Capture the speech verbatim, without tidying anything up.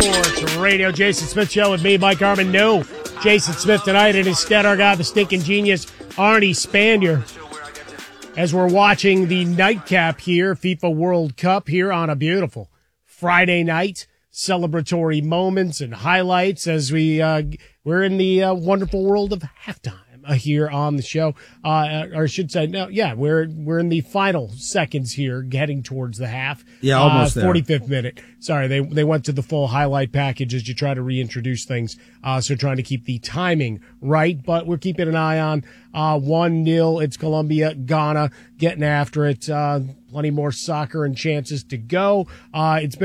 Sports Radio. Jason Smith Show with me, Mike Harmon. No Jason Smith tonight, and instead our guy, the stinking genius, Arnie Spanier. As we're watching the nightcap here, FIFA World Cup here on a beautiful Friday night. Celebratory moments and highlights as we, uh, we're in the uh, wonderful world of halftime. Here on the show, uh, or I should say, no, yeah, we're we're in the final seconds here, heading towards the half. Yeah, almost uh, forty-fifth minute. Sorry, they they went to the full highlight package as you try to reintroduce things. Uh, so trying to keep the timing right, but we're keeping an eye on uh one nil. It's Colombia, Ghana getting after it. Uh, plenty more soccer and chances to go. Uh, it's been